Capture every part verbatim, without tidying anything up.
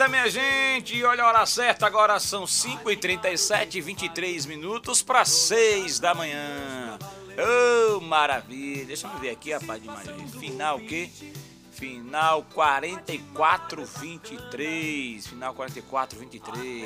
Eita, minha gente, olha a hora certa, agora são cinco e trinta e sete, vinte e três minutos para seis da manhã. Oh, maravilha. Deixa eu ver aqui, rapaz, de Maria. Final o quê? Final quarenta e quatro, vinte e três. Final quarenta e quatro, vinte e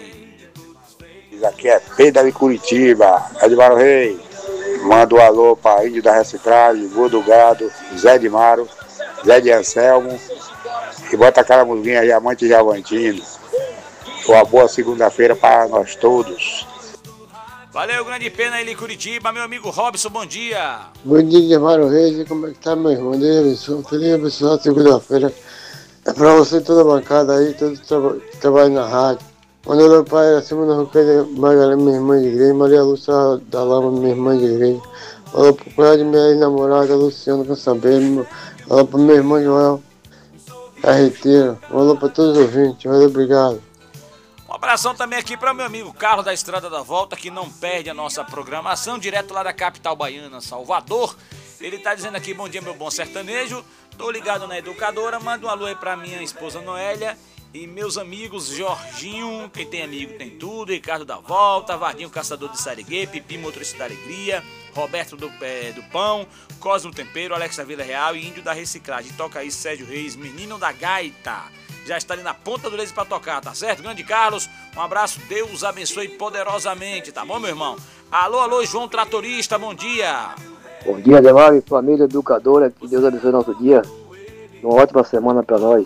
três. Aqui é Pedro de Curitiba, Edmaro Reis. Manda um alô para Índio da Reciclagem, Vô do Gado, Zé de Maro, Zé de Anselmo. E bota aquela musiquinha Diamante Javantino. Uma boa segunda-feira para nós todos. Valeu, grande pena ele Curitiba, meu amigo Robson, bom dia. Bom dia, Mário Reis, como é que tá, meu irmão? Deus abençoe, feliz abençoada segunda-feira. É pra você e toda a bancada aí, todos que trabalham na rádio. Manda meu pai, acima da Roqueira, Magalhães, minha irmã de igreja, Maria Lúcia da Lama, minha irmã de igreja. Falou pro cunhado de minha ex-namorada, Luciano Caçambelo. Falou pro meu irmão Joel Carreteiro. Falou pra todos os ouvintes, valeu, obrigado. Um abração também aqui para o meu amigo Carlos da Estrada da Volta, que não perde a nossa programação, direto lá da capital baiana, Salvador. Ele tá dizendo aqui, bom dia, meu bom sertanejo, tô ligado na educadora, manda um alô aí pra minha esposa Noélia e meus amigos Jorginho, quem tem amigo tem tudo, Ricardo da Volta, Vardinho Caçador de Sariguê, Pipi Motorista da Alegria, Roberto do, é, do Pão, Cosmo Tempero, Alex da Vila Real e Índio da Reciclagem. Toca aí Sérgio Reis, Menino da Gaita. Já está ali na ponta do laser pra tocar, tá certo? Grande Carlos, um abraço, Deus abençoe poderosamente, tá bom, meu irmão? Alô, alô, João Tratorista, bom dia. Bom dia, Demar e família educadora, que Deus abençoe nosso dia. Uma ótima semana pra nós.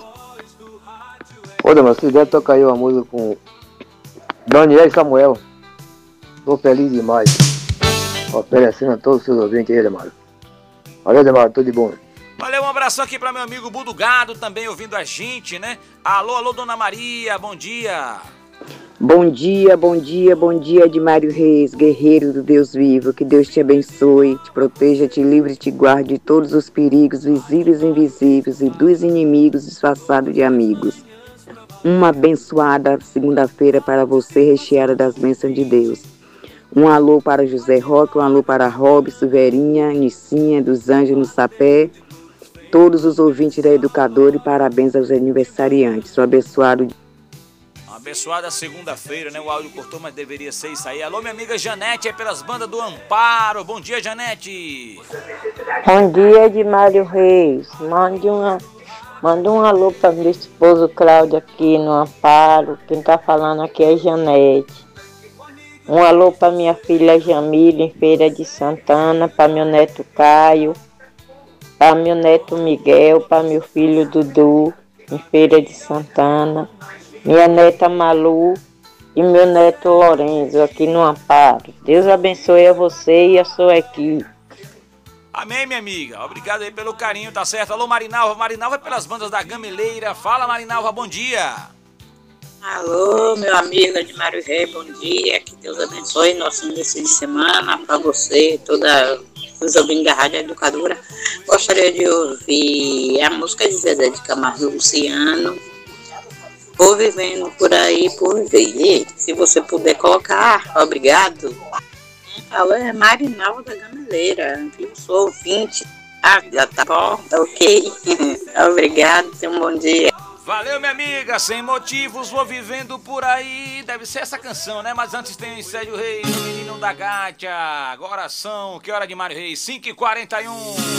Ô, Demar, se der, toca aí uma música com Daniel e Samuel. Tô feliz demais. Oferecendo a todos os seus ouvintes aí, Demar. Valeu, Demar, tudo de bom. Valeu, um abração aqui para meu amigo Budugado, também ouvindo a gente, né? Alô, alô, Dona Maria, bom dia. Bom dia, bom dia, bom dia de Mário Reis, guerreiro do Deus vivo. Que Deus te abençoe, te proteja, te livre e te guarde de todos os perigos visíveis e invisíveis e dos inimigos disfarçados de amigos. Uma abençoada segunda-feira para você, recheada das bênçãos de Deus. Um alô para José Roque, um alô para Robson, Verinha, Nicinha, dos Anjos no Sapé. Todos os ouvintes da Educadora e parabéns aos aniversariantes. Sou abençoado. Uma abençoada segunda-feira, né? O áudio cortou, mas deveria ser isso aí. Alô, minha amiga Janete, é pelas bandas do Amparo. Bom dia, Janete. Bom dia, de Mário Reis. Mande uma, manda um alô para meu esposo Cláudio aqui no Amparo. Quem tá falando aqui é Janete. Um alô para minha filha Jamila em Feira de Santana, para meu neto Caio, para meu neto Miguel, para meu filho Dudu, em Feira de Santana, minha neta Malu e meu neto Lorenzo, aqui no Amparo. Deus abençoe a você e a sua equipe. Amém, minha amiga. Obrigado aí pelo carinho, tá certo? Alô, Marinalva. Marinalva é pelas bandas da Gameleira. Fala, Marinalva, bom dia. Alô, meu amigo Edmário Rei, bom dia. Que Deus abençoe nosso início de semana para você, toda os ouvintes da Rádio Educadora. Gostaria de ouvir a música de Zezé de Camargo e Luciano, Vou Vivendo Por Aí, Por Ver. Se você puder colocar, obrigado. Alô, é Marinalva da Gameleira. Eu sou ouvinte. Ah, já tá bom, tá ok. Obrigado, tenha um bom dia. Valeu, minha amiga, sem motivos, vou vivendo por aí. Deve ser essa canção, né? Mas antes tem Sérgio Reis, o Menino da Gaita. Agora são, que hora de Mário Reis? cinco e quarenta e um.